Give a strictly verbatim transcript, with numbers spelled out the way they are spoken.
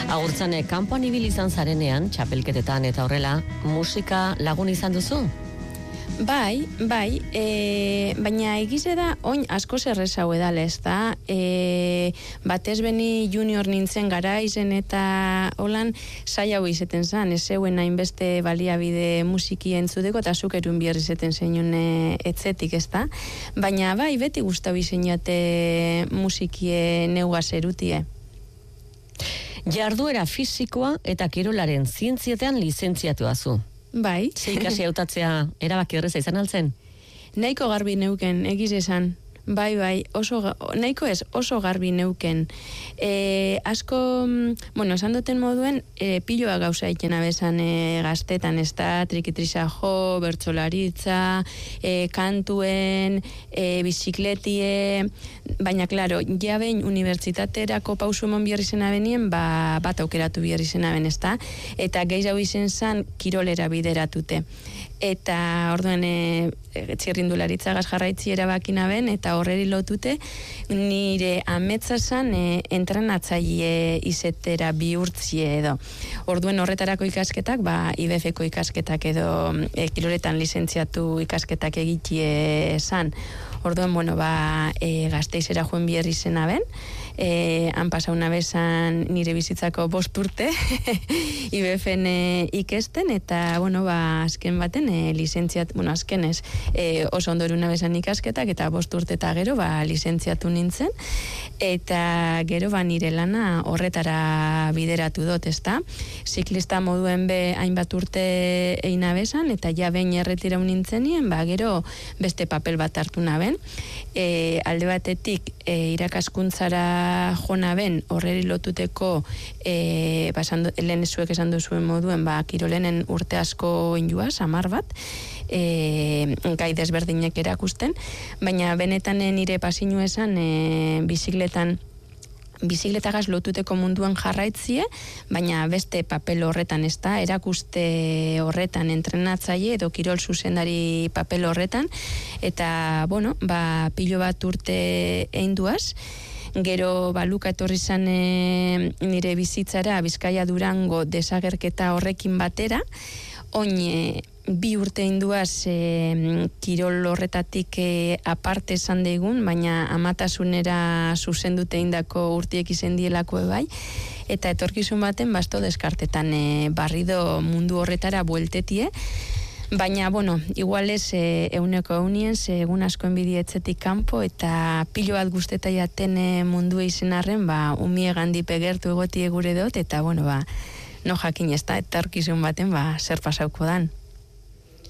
Agurtzane, kanpoan ibili izan zarenean, txapelketetan eta horrela, musika lagun izan duzu? Bai, bai, e, baina egize da, oin asko zerrezau edala, ez da, e, batez beni junior nintzen gara izen eta holan zai hau izeten zan, ez zeuen hainbeste baliabide musiki entzudeko eta zukerun bierri izeten zenun etzetik, ez da, baina bai, beti guztau izenate musikie neuga zerutie. Jarduera fisikoa eta kirolaren zientzietean lizentziatua zu. Bai. Ze ikasi hautatzea erabaki horreza izan altzen? Nahiko garbi neuken, egiz esan. Bai, bai, oso, nahiko ez, oso garbi neuken. E, asko, bueno, esan duten moduen, e, piloa gauza ikena bezan e, gaztetan, ez da, trikitrisa jo, bertsolaritza, e, kantuen, e, bizikletie, baina, klaro, ja behin unibertsitaterako pausu emon bierri zena benien, ba, bat aukeratu bierri zena ben, ez da, eta gehiago izen zan, kirolera bideratute. Eta orduen e, txirrindularitza gaz jarraitzi erabakina ben, eta horreri lotute, nire ametsa zan e, entrenatzaile izetera bihurtzie edo. Orduen horretarako ikasketak, ba, I B F-ko ikasketak edo e, kiroletan lizentziatu ikasketak egitie zan. Orduen, bueno, ba, e, Gasteizera joen bierri zena ben, e, han pasauna bezan nire bizitzako bost urte I B F-en e, ikesten, eta, bueno, ba, azken baten e, lizentziat, bueno, azken ez, e, oso ondoruna bezan ikasketak, eta bost urte eta gero, ba, lizentziatu nintzen, eta gero, ba, nire lana horretara bideratu dut, ezta? Ziklista moduen be hainbat urte eina bezan, eta ja behin erretirau nintzenien, ba, gero beste papel bat hartu naben. E, alde batetik e, irakaskuntzara jona ben horreri lotuteko e, ba, lehen zuek esan duzuen moduen ba, kirolenen urte asko injuaz, amar bat e, gai desberdinek erakusten, baina benetan nire pasinu esan e, bizikletan bizikletagaz lotuteko munduan jarraitzie, baina beste papel horretan, ez da, erakuste horretan, entrenatzaile edo kirol zuzendari papel horretan, eta, bueno, ba, pilo bat urte einduaz, gero baluka etorri zan e, nire bizitzara Bizkaia Durango desagerketa horrekin batera, oin e, bi urte induaz e, kirol horretatik e, aparte esan deigun, baina amatasunera zuzendute indako urtiek izen dielako bai, eta etorkizun baten basto deskartetan e, barrido mundu horretara bueltetie, baina, bueno, igual ez e, euneko eunien, ze egun asko enbidietzetik kanpo, eta pilo bat guzteta jaten e, mundu izen arren, ba, umie gandipe gertu egotie gure dut, eta, bueno, ba, no jakin ez da, etorkizun baten, ba, zer pasauko dan.